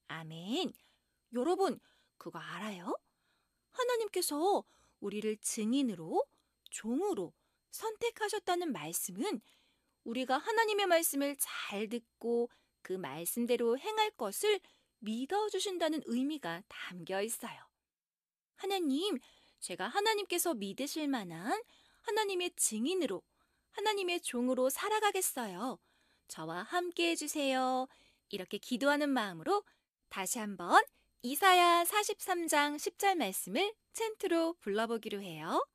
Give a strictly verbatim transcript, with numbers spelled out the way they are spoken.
아멘. 여러분, 그거 알아요? 하나님께서 우리를 증인으로, 종으로 선택하셨다는 말씀은 우리가 하나님의 말씀을 잘 듣고 그 말씀대로 행할 것을 믿어주신다는 의미가 담겨 있어요. 하나님, 제가 하나님께서 믿으실 만한 하나님의 증인으로, 하나님의 종으로 살아가겠어요. 저와 함께 해주세요. 이렇게 기도하는 마음으로 다시 한번 이사야 사십삼 장 십 절 말씀을 챈트로 불러보기로 해요.